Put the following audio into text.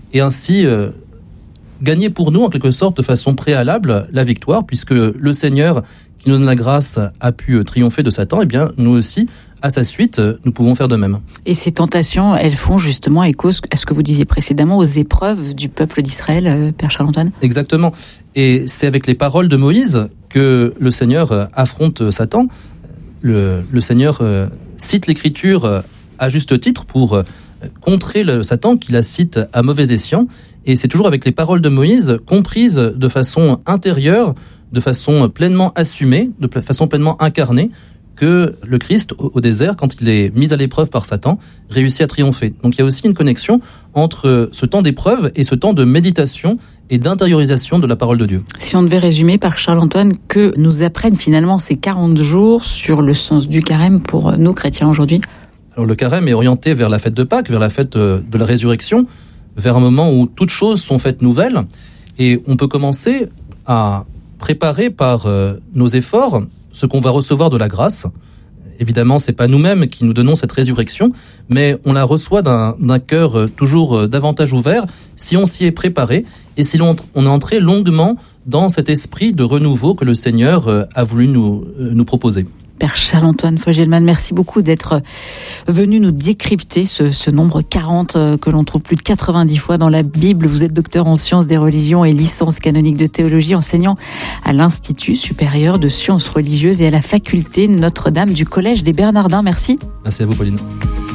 et ainsi gagner pour nous, en quelque sorte, de façon préalable, la victoire, puisque le Seigneur qui nous donne la grâce a pu triompher de Satan, et bien nous aussi, à sa suite, nous pouvons faire de même. Et ces tentations, elles font justement écho à ce que vous disiez précédemment, aux épreuves du peuple d'Israël, Père Charles-Antoine ? Exactement. Et c'est avec les paroles de Moïse que le Seigneur affronte Satan. Le Seigneur cite l'Écriture à juste titre pour contrer le Satan qui la cite à mauvais escient. Et c'est toujours avec les paroles de Moïse, comprises de façon intérieure, de façon pleinement assumée, de façon pleinement incarnée, que le Christ, au désert, quand il est mis à l'épreuve par Satan, réussit à triompher. Donc il y a aussi une connexion entre ce temps d'épreuve et ce temps de méditation et d'intériorisation de la parole de Dieu. Si on devait résumer par Charles-Antoine, que nous apprennent finalement ces 40 jours sur le sens du carême pour nous chrétiens aujourd'hui ? Alors le carême est orienté vers la fête de Pâques, vers la fête de la résurrection, vers un moment où toutes choses sont faites nouvelles, et on peut commencer à préparer par nos efforts ce qu'on va recevoir de la grâce. Évidemment, c'est pas nous-mêmes qui nous donnons cette résurrection, mais on la reçoit d'un cœur toujours davantage ouvert si on s'y est préparé et si on est entré longuement dans cet esprit de renouveau que le Seigneur a voulu nous proposer. Père Charles-Antoine Fogelman, merci beaucoup d'être venu nous décrypter ce nombre 40 que l'on trouve plus de 90 fois dans la Bible. Vous êtes docteur en sciences des religions et licence canonique de théologie, enseignant à l'Institut supérieur de sciences religieuses et à la faculté Notre-Dame du Collège des Bernardins. Merci. Merci à vous, Pauline.